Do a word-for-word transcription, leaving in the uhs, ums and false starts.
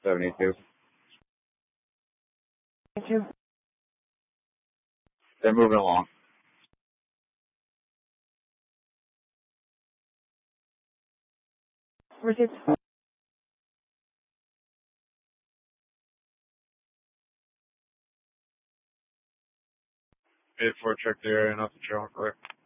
seventy-two. Thank you. They're moving along. Received. eight four, check the area, nothing showing, correct.